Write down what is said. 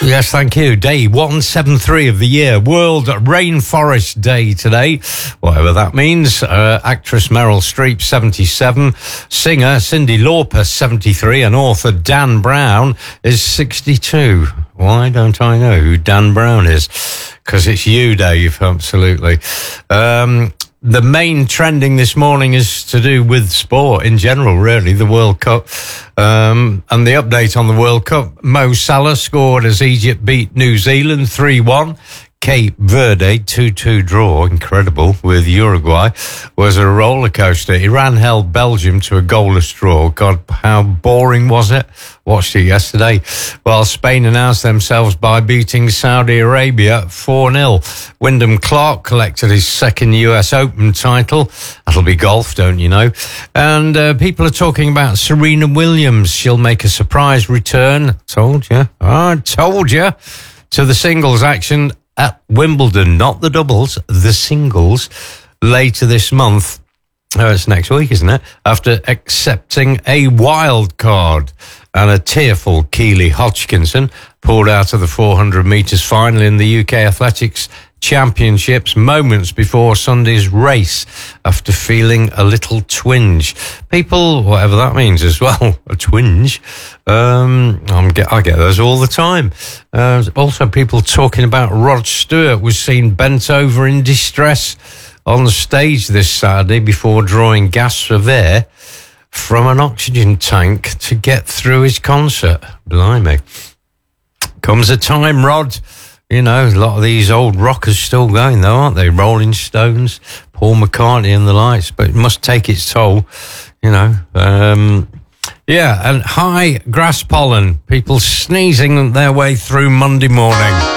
Yes, thank you. Day 173 of the year. World Rainforest Day today, whatever that means. Actress Meryl Streep, 77. Singer Cyndi Lauper, 73. And author Dan Brown is 62. Why don't I know who Dan Brown is? Because it's you, Dave, absolutely. The main trending this morning is to do with sport in general, really, the World Cup. And the update on the World Cup, Mo Salah scored as Egypt beat New Zealand 3-1. Cape Verde 2-2 draw, incredible, with Uruguay, was a roller coaster. Iran held Belgium to a goalless draw. God, how boring was it? Watched it yesterday. While Spain announced themselves by beating Saudi Arabia 4-0. Wyndham Clark collected his second US Open title. That'll be golf, don't you know? And people are talking about Serena Williams. She'll make a surprise return. Told you. I told you. To the singles action at Wimbledon, not the doubles, the singles, later this month. It's next week, isn't it? After accepting a wild card. And a tearful Keely Hodgkinson pulled out of the 400 metres final in the UK Athletics Championships moments before Sunday's race after feeling a little twinge. People, whatever that means as well, a twinge. I get those all the time. Also, people talking about Rod Stewart was seen bent over in distress on the stage this Saturday before drawing gasps of air from an oxygen tank to get through his concert. Blimey. Comes a time, Rod. You know, a lot of these old rockers still going, though, aren't they? Rolling Stones, Paul McCartney and the likes, but it must take its toll, you know. And high grass pollen, people sneezing their way through Monday morning.